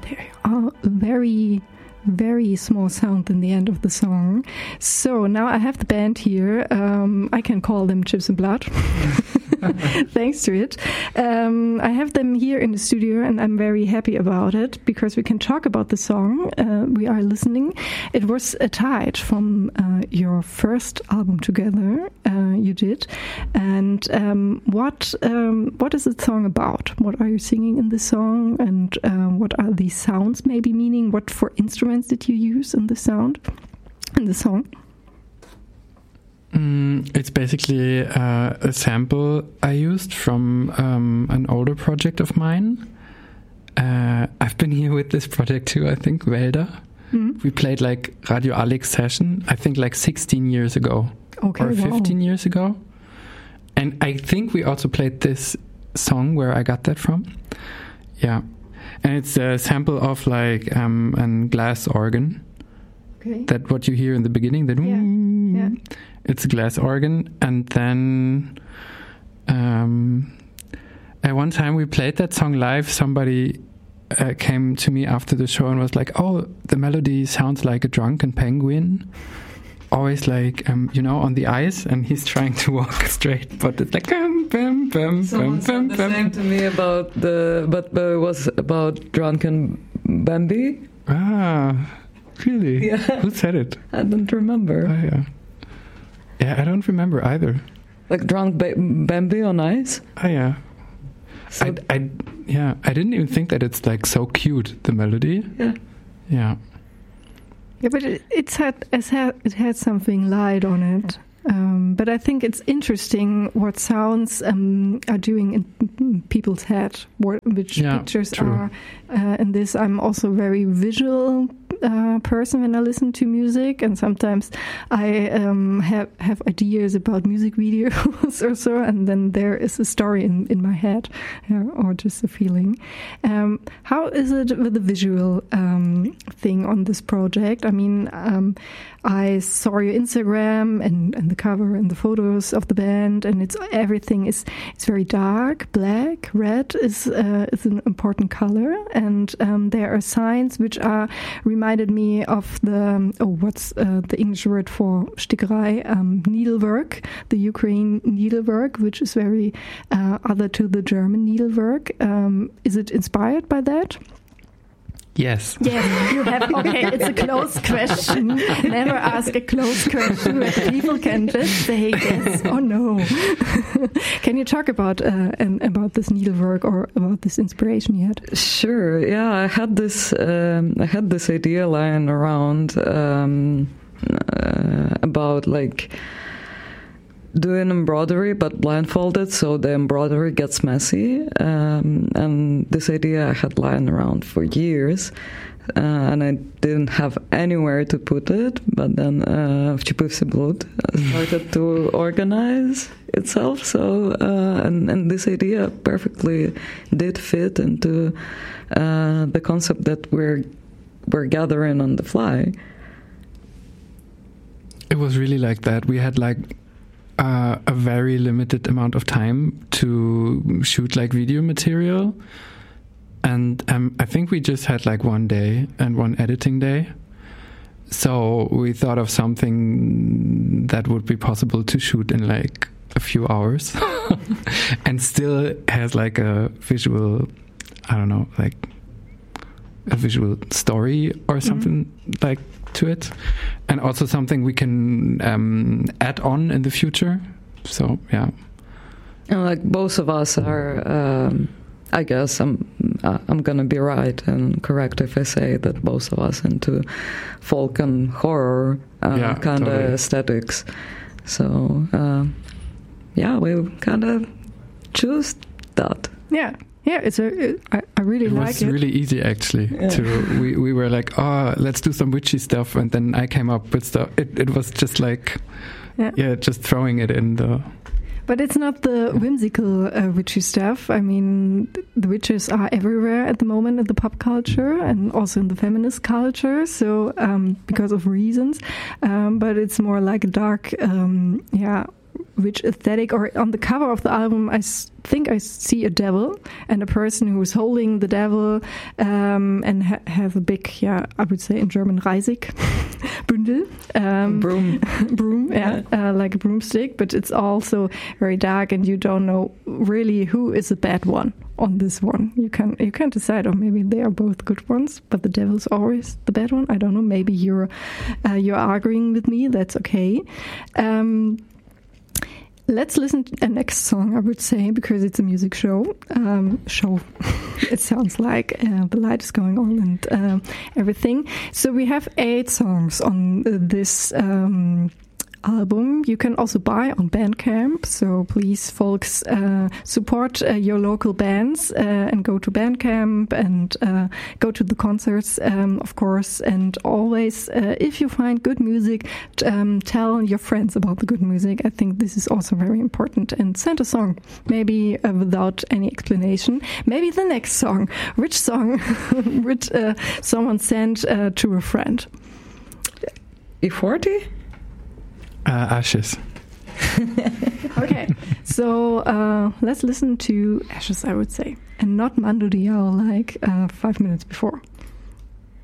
there are very, very small sound in the end of the song. So now I have the band here. I can call them Chips and Blood. Thanks to it. I have them here in the studio, and I'm very happy about it because we can talk about the song we are listening. It was a Tide from your first album together you did. And what is the song about? What are you singing in the song? And what are these sounds maybe meaning? What for instruments did you use in the song? It's basically a sample I used from an older project of mine. I've been here with this project too, I think, Wälder. Mm-hmm. We played like Radio Alex session, I think like 16 years ago. Okay, or 15 years ago. And I think we also played this song where I got that from. Yeah. And it's a sample of like a glass organ. Okay. That what you hear in the beginning. That yeah. It's a glass organ. And then at one time we played that song live. Somebody came to me after the show and was like, "Oh, the melody sounds like a drunken penguin. Always like, on the ice, and he's trying to walk straight, but it's like Someone said the same to me about but it was about drunken Bambi. Ah, really? Yeah. Who said it? I don't remember. Oh, yeah. Yeah, I don't remember either. Like drunk Bambi on ice? Oh, yeah. So I didn't even think that it's like so cute, the melody. Yeah. Yeah. Yeah, but it had something light on it. But I think it's interesting what sounds are doing in people's head, which pictures true. are in this. I'm also a very visual person when I listen to music, and sometimes I have ideas about music videos or so, and then there is a story in my head, or just a feeling. How is it with the visual thing on this project? I mean, I saw your Instagram and the cover and the photos of the band, and everything is very dark, black, red is an important color, and there are signs which reminded me of what's the English word for stickerei, needlework, the Ukraine needlework, which is very other to the German needlework. Is it inspired by that? Yes. Yes, you have. Okay, it's a closed question. Never ask a closed question where people can just say yes or no. Can you talk about this needlework or about this inspiration you had? Sure. Yeah, I had this idea lying around about like doing embroidery but blindfolded, so the embroidery gets messy, and this idea I had lying around for years, and I didn't have anywhere to put it, but then Wściekłe Blood started to organize itself, so and this idea perfectly did fit into the concept that we're gathering on the fly. It was really like that. We had like a very limited amount of time to shoot like video material, and I think we just had like one day and one editing day, so we thought of something that would be possible to shoot in like a few hours and still has like a visual, I don't know, like a visual story or something like to it, and also something we can add on in the future. So yeah, and like both of us are, I guess I'm gonna be right and correct if I say that both of us into folk and horror kind of totally. aesthetics. So we kind of choose that. Yeah. Yeah, I really like it. It was really easy actually. Yeah. We were like, let's do some witchy stuff, and then I came up with stuff. It was just like, just throwing it in the. But it's not the whimsical witchy stuff. I mean, the witches are everywhere at the moment in the pop culture and also in the feminist culture. So because of reasons, but it's more like a dark, which aesthetic, or on the cover of the album, I think I see a devil and a person who is holding the devil and have a big, I would say in German, Reisig, Bündel. Broom, like a broomstick, but it's also very dark and you don't know really who is a bad one on this one. You can decide, or maybe they are both good ones, but the devil's always the bad one. I don't know. Maybe you're arguing with me. That's okay. Let's listen to the next song, I would say, because it's a music show. It sounds like the light is going on and everything. So we have 8 songs on this album. You can also buy on Bandcamp. So please, folks, support your local bands and go to Bandcamp and go to the concerts, of course. And always, if you find good music, tell your friends about the good music. I think this is also very important. And send a song, maybe without any explanation. Maybe the next song. Which song would someone send to a friend? E40? Ashes. Okay, so let's listen to Ashes, I would say, and not Mando Diao like 5 minutes before.